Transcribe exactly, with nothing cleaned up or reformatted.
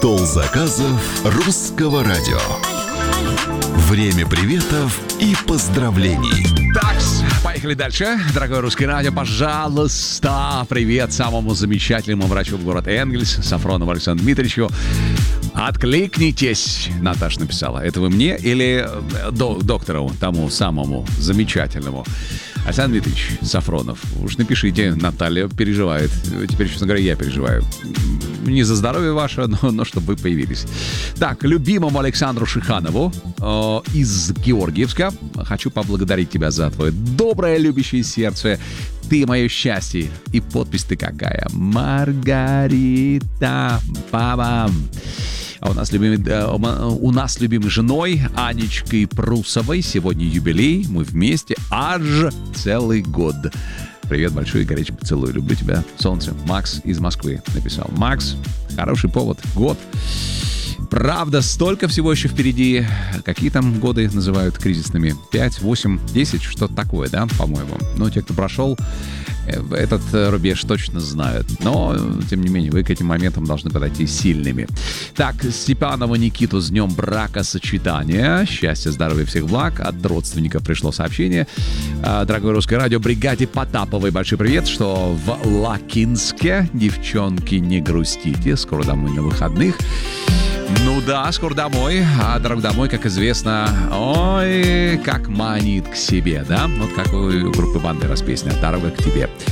Стол заказов русского радио. Время приветов и поздравлений. Так, поехали дальше. Дорогое русское радио, пожалуйста, привет самому замечательному врачу в город Энгельс, Сафронову Александру Дмитриевичу. Откликнитесь, Наташа написала. Это вы мне или до, доктору, тому самому замечательному? Александр Дмитриевич Сафронов, уж напишите, Наталья переживает. Теперь, честно говоря, я переживаю. Не за здоровье ваше, но, но чтобы вы появились. Так, любимому Александру Шиханову э, из Георгиевска. Хочу поблагодарить тебя за твое доброе, любящее сердце. Ты мое счастье. И подпись ты какая? Маргарита. Па-бам. А у нас, любимый, у нас любимой женой Анечкой Прусовой сегодня юбилей. Мы вместе аж целый год. Привет большой и горячий поцелуй. Люблю тебя, солнце. Макс из Москвы написал. Макс, хороший повод. Год. Правда, столько всего еще впереди. Какие там годы называют кризисными? пять, восемь, десять, что-то такое, да, по-моему. Но те, кто прошел этот рубеж, точно знают. Но, тем не менее, вы к этим моментам должны подойти сильными. Так, Степанову Никиту с днем бракосочетания. Счастья, здоровья, всех благ. От родственников пришло сообщение. Дорогое русское радио, бригаде Потаповой большой привет, что в Лакинске. Девчонки, не грустите. Скоро домой на выходных. Ну да, скоро домой. А дорога домой, как известно, ой, как манит к себе, да? Вот как у группы Бандерас песня «Дорога к тебе».